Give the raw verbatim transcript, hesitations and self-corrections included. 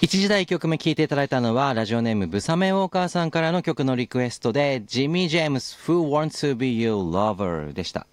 一時代いっきょくめ聴いていただいたのは、ラジオネームブサメウォーカーさんからの曲のリクエストで、ジミー・ジェームス Who Wants to Be Your Lover でした。